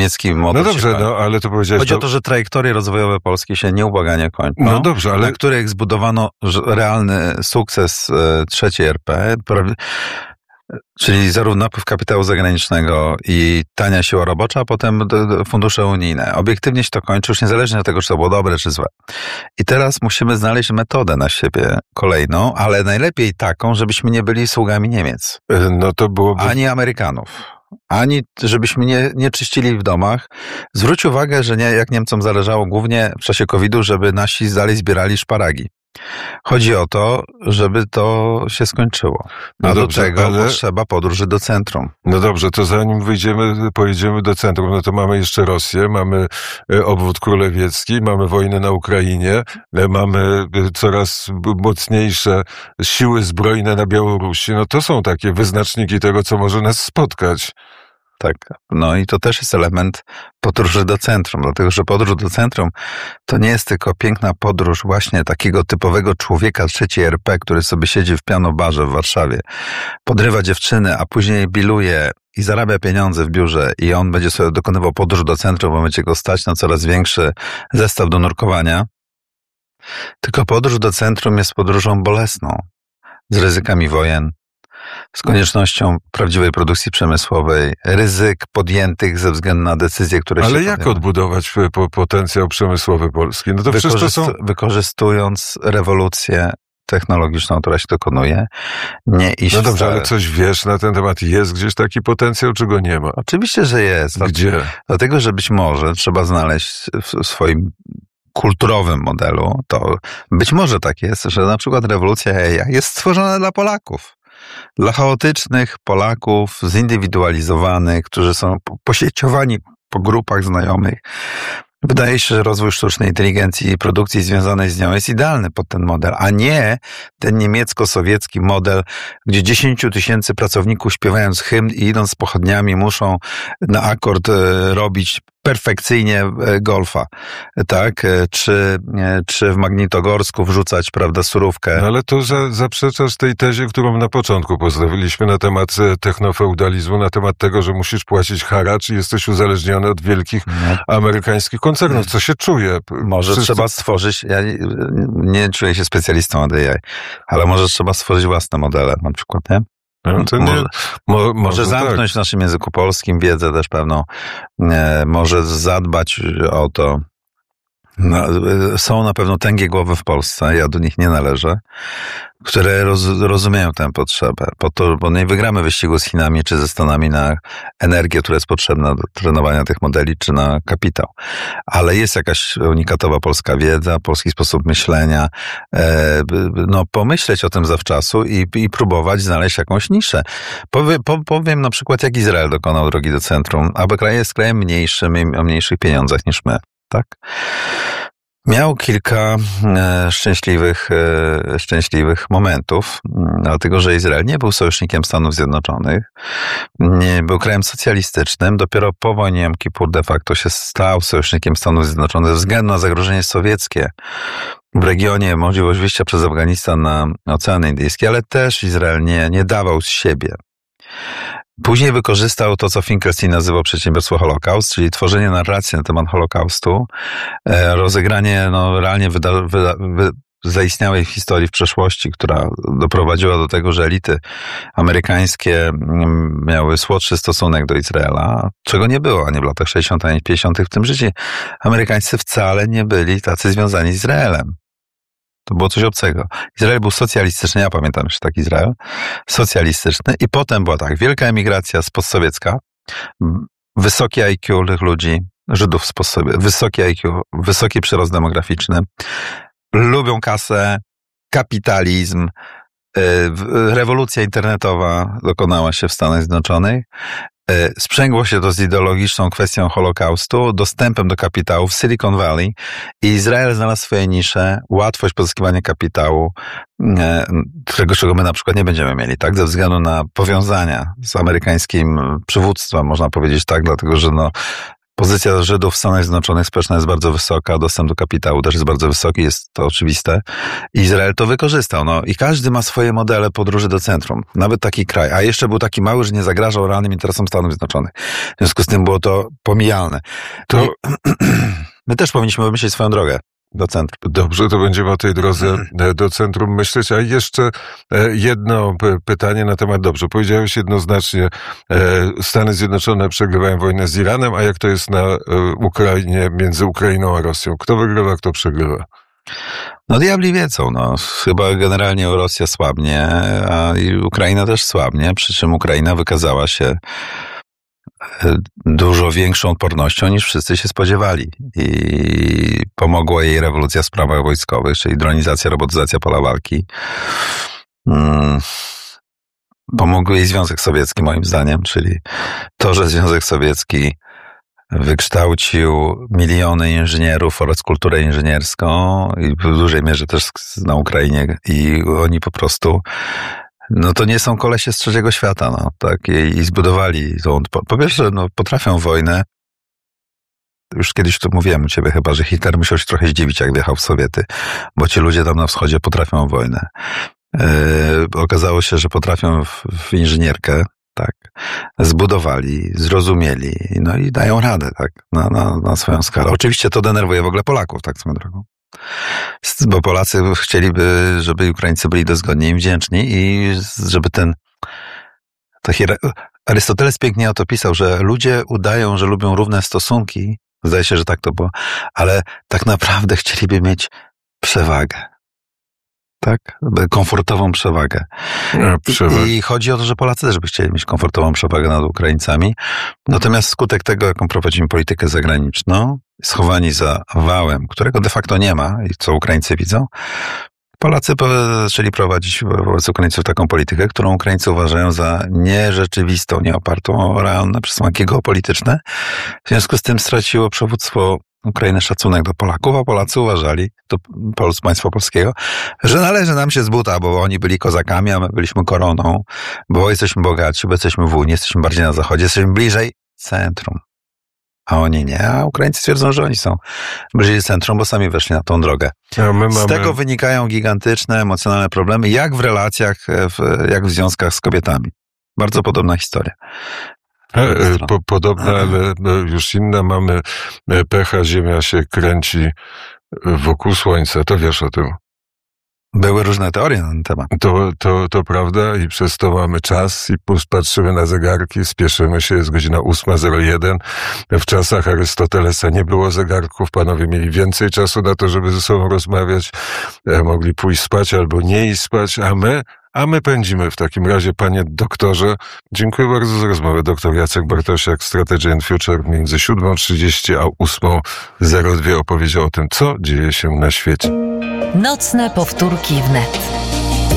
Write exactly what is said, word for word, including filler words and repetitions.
niemiecki model. No dobrze, no ale to powiedziałeś... Chodzi to... o to, że trajektorie rozwojowe Polski się nieubłaganie kończą. No dobrze, ale... Na których zbudowano realny sukces trzeciej R P, czyli zarówno napływ kapitału zagranicznego i tania siła robocza, a potem fundusze unijne. Obiektywnie się to kończy, już niezależnie od tego, czy to było dobre, czy złe. I teraz musimy znaleźć metodę na siebie kolejną, ale najlepiej taką, żebyśmy nie byli sługami Niemiec. No to byłoby... Ani Amerykanów. Ani żebyśmy nie, nie czyścili w domach. Zwróć uwagę, że nie, jak Niemcom zależało głównie w czasie kowida, żeby nasi dalej zbierali szparagi. Chodzi o to, żeby to się skończyło. A no dobrze, do tego ale... potrzeba podróży do centrum. No dobrze, to zanim wyjdziemy, pojedziemy do centrum, no to mamy jeszcze Rosję, mamy obwód królewiecki, mamy wojnę na Ukrainie, mamy coraz mocniejsze siły zbrojne na Białorusi. No to są takie wyznaczniki tego, co może nas spotkać. Tak, no i to też jest element podróży do centrum, dlatego że podróż do centrum to nie jest tylko piękna podróż właśnie takiego typowego człowieka trzeciej R P, który sobie siedzi w pianobarze w Warszawie, podrywa dziewczyny, a później biluje i zarabia pieniądze w biurze i on będzie sobie dokonywał podróż do centrum, bo będzie go stać na coraz większy zestaw do nurkowania. Tylko podróż do centrum jest podróżą bolesną, z ryzykami wojen, z koniecznością prawdziwej produkcji przemysłowej, ryzyk podjętych ze względu na decyzje, które Ale się jak podjęły. odbudować potencjał przemysłowy Polski? No to Wykorzystu- przecież to są... Wykorzystując rewolucję technologiczną, która się dokonuje, nie iść No dobrze, wcale. ale coś wiesz na ten temat? Jest gdzieś taki potencjał, czy go nie ma? Oczywiście, że jest. Gdzie? Dlatego, że być może trzeba znaleźć w swoim kulturowym modelu, to być może tak jest, że na przykład rewolucja A I jest stworzona dla Polaków. Dla chaotycznych Polaków, zindywidualizowanych, którzy są posieciowani po grupach znajomych. Wydaje się, że rozwój sztucznej inteligencji i produkcji związanej z nią jest idealny pod ten model, a nie ten niemiecko-sowiecki model, gdzie dziesięciu tysięcy pracowników śpiewając hymn i idąc pochodniami muszą na akord robić perfekcyjnie golfa, tak? Czy, czy w Magnitogorsku wrzucać, prawda, surówkę. No ale to za, zaprzeczasz tej tezie, którą na początku postawiliśmy na temat technofeudalizmu, na temat tego, że musisz płacić haracz i jesteś uzależniony od wielkich no. amerykańskich koncernów, co się czuje. Może Wszyscy... trzeba stworzyć, ja nie, nie czuję się specjalistą od A I, ale może trzeba stworzyć własne modele na przykład, nie? No to nie, może, mo, może zamknąć tak. w naszym języku polskim wiedzę też pewną, e, może zadbać o to. No, są na pewno tęgie głowy w Polsce, ja do nich nie należę, które roz, rozumieją tę potrzebę, po to, bo nie wygramy wyścigu z Chinami czy ze Stanami na energię, która jest potrzebna do trenowania tych modeli, czy na kapitał. Ale jest jakaś unikatowa polska wiedza, polski sposób myślenia, e, no pomyśleć o tym zawczasu i, i próbować znaleźć jakąś niszę. Powie, po, powiem na przykład, jak Izrael dokonał drogi do centrum, aby kraj jest krajem mniejszym i o mniejszych pieniądzach niż my. Tak? Miał kilka e, szczęśliwych, e, szczęśliwych momentów, dlatego że Izrael nie był sojusznikiem Stanów Zjednoczonych, nie był krajem socjalistycznym, dopiero po wojnie Jom Kippur de facto się stał sojusznikiem Stanów Zjednoczonych ze względu na zagrożenie sowieckie w regionie, możliwość wyjścia przez Afganistan na Ocean Indyjski, ale też Izrael nie, nie dawał z siebie. Później wykorzystał to, co Finkelstein nazywał przedsiębiorstwo Holokaust, czyli tworzenie narracji na temat Holokaustu, rozegranie no, realnie wyda, wyda, wy, zaistniałej historii w przeszłości, która doprowadziła do tego, że elity amerykańskie miały słodszy stosunek do Izraela, czego nie było ani w latach sześćdziesiątych, ani pięćdziesiątych. W tym życiu Amerykańscy wcale nie byli tacy związani z Izraelem. To było coś obcego. Izrael był socjalistyczny, ja pamiętam jeszcze tak Izrael, socjalistyczny i potem była tak, wielka emigracja postsowiecka, wysokie I Q tych ludzi, Żydów z postsowieckiego, wysokie I Q, wysoki przyrost demograficzny, lubią kasę, kapitalizm, rewolucja internetowa dokonała się w Stanach Zjednoczonych, sprzęgło się to z ideologiczną kwestią Holokaustu, dostępem do kapitału w Silicon Valley i Izrael znalazł swoje nisze, łatwość pozyskiwania kapitału, którego czego my na przykład nie będziemy mieli, tak, ze względu na powiązania z amerykańskim przywództwem, można powiedzieć tak, dlatego że no, Pozycja Żydów w Stanach Zjednoczonych społeczna jest bardzo wysoka, dostęp do kapitału też jest bardzo wysoki, jest to oczywiste. Izrael to wykorzystał. No i każdy ma swoje modele podróży do centrum, nawet taki kraj. A jeszcze był taki mały, że nie zagrażał realnym interesom Stanów Zjednoczonych. W związku z tym było to pomijalne. To my też powinniśmy wymyślić swoją drogę do centrum. Dobrze, to będziemy o tej drodze do centrum myśleć. A jeszcze jedno pytanie na temat, dobrze, powiedziałeś jednoznacznie, Stany Zjednoczone przegrywają wojnę z Iranem, a jak to jest na Ukrainie, między Ukrainą a Rosją? Kto wygrywa, kto przegrywa? No diabli wiedzą, no. Chyba generalnie Rosja słabnie, a i Ukraina też słabnie, przy czym Ukraina wykazała się dużo większą odpornością niż wszyscy się spodziewali. I pomogła jej rewolucja w sprawach wojskowych, czyli dronizacja, robotyzacja pola walki. Hmm. Pomógł jej Związek Sowiecki, moim zdaniem, czyli to, że Związek Sowiecki wykształcił miliony inżynierów oraz kulturę inżynierską i w dużej mierze też na Ukrainie i oni po prostu no to nie są kolesie z trzeciego świata, no, tak, i, i zbudowali tą, po, po pierwsze, no, potrafią wojnę. Już kiedyś tu mówiłem u ciebie chyba, że Hitler musiał się trochę zdziwić, jak wjechał w Sowiety, bo ci ludzie tam na wschodzie potrafią wojnę. Yy, okazało się, że potrafią w, w inżynierkę, tak, zbudowali, zrozumieli, no i dają radę, tak, na, na, na swoją skalę. Oczywiście to denerwuje w ogóle Polaków, tak swoją drogą. Bo Polacy chcieliby, żeby Ukraińcy byli dozgodni im wdzięczni i żeby ten... To hier- Arystoteles pięknie o to pisał, że ludzie udają, że lubią równe stosunki. Zdaje się, że tak to było. Ale tak naprawdę chcieliby mieć przewagę. Tak? Komfortową przewagę. Ja, przewagę. I chodzi o to, że Polacy też by chcieli mieć komfortową przewagę nad Ukraińcami. Natomiast skutek tego, jaką prowadzimy politykę zagraniczną, schowani za wałem, którego de facto nie ma i co Ukraińcy widzą, Polacy zaczęli prowadzić wobec Ukraińców taką politykę, którą Ukraińcy uważają za nierzeczywistą, nieopartą o realne przesłanki geopolityczne. W związku z tym straciło przywództwo Ukrainy szacunek do Polaków, a Polacy uważali, do państwa polskiego, że należy nam się z buta, bo oni byli kozakami, a my byliśmy koroną, bo jesteśmy bogatsi, bo jesteśmy w Unii, jesteśmy bardziej na zachodzie, jesteśmy bliżej centrum. A oni nie, a Ukraińcy twierdzą, że oni są bliżej centrum, bo sami weszli na tą drogę. Mamy... Z tego wynikają gigantyczne, emocjonalne problemy, jak w relacjach, w, jak w związkach z kobietami. Bardzo podobna historia. Po, podobna, ale już inna. Mamy pecha, Ziemia się kręci wokół Słońca. To wiesz o tym. Były różne teorie na ten temat. To, to, to prawda i przez to mamy czas i patrzymy na zegarki, spieszymy się, jest godzina ósma zero jeden. W czasach Arystotelesa nie było zegarków, panowie mieli więcej czasu na to, żeby ze sobą rozmawiać, mogli pójść spać albo nie iść spać, a my A my pędzimy w takim razie, panie doktorze. Dziękuję bardzo za rozmowę. Doktor Jacek Bartosiak, Strategy and Future, między siódmą trzydzieści a ósmą zero dwa opowiedział o tym, co dzieje się na świecie. Nocne powtórki wnet.